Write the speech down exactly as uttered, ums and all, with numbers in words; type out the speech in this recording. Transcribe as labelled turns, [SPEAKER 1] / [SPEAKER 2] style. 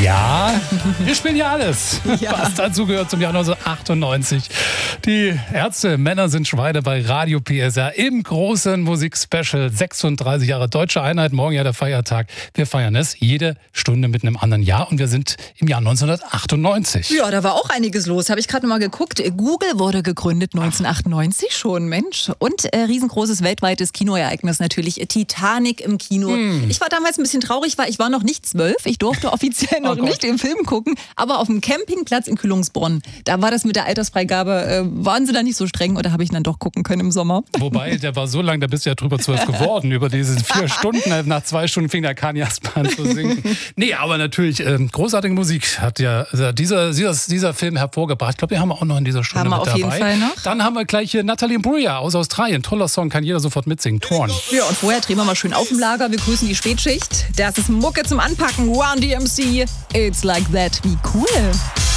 [SPEAKER 1] Ja, wir spielen ja alles,
[SPEAKER 2] Ja.
[SPEAKER 1] was dazu gehört zum Jahr neunzehnhundertachtundneunzig. Die Ärzte, Männer sind Schweine bei Radio P S R im großen Musikspecial. sechsunddreißig Jahre Deutsche Einheit, morgen ja der Feiertag. Wir feiern es jede Stunde mit einem anderen Jahr und wir sind im Jahr neunzehnhundertachtundneunzig.
[SPEAKER 2] Ja, da war auch einiges los. Habe ich gerade mal geguckt. Google wurde gegründet neunzehnhundertachtundneunzig schon, Mensch. Und äh, riesengroßes weltweites Kinoereignis natürlich. Titanic im Kino.
[SPEAKER 1] Hm.
[SPEAKER 2] Ich war damals ein bisschen traurig, weil ich war noch nicht zwölf. Ich durfte offiziell noch
[SPEAKER 1] Oh Gott.
[SPEAKER 2] nicht den Film gucken. Aber auf dem Campingplatz in Kühlungsborn, da war das mit der Altersfreigabe, äh, waren sie da nicht so streng oder habe ich dann doch gucken können im Sommer.
[SPEAKER 1] Wobei, der war so lang, da bist du ja drüber zwölf geworden. Über diese vier Stunden, nach zwei Stunden fing der Kanye erst mal an zu singen. Nee, aber natürlich, ähm, großartige Musik hat ja äh, dieser, dieser, dieser Film hervorgebracht. Ich glaube, die haben wir auch noch in dieser Stunde
[SPEAKER 2] Haben wir
[SPEAKER 1] mit
[SPEAKER 2] auf jeden
[SPEAKER 1] dabei.
[SPEAKER 2] Fall noch.
[SPEAKER 1] Dann haben wir gleich hier Natalie Imbruglia aus Australien. Toller Song, kann jeder sofort mitsingen. Torn.
[SPEAKER 2] Ja, und vorher drehen wir mal schön auf dem Lager. Wir grüßen die Spätschicht. Das ist Mucke zum Anpacken. Run D M C. It's like that. Wie cool.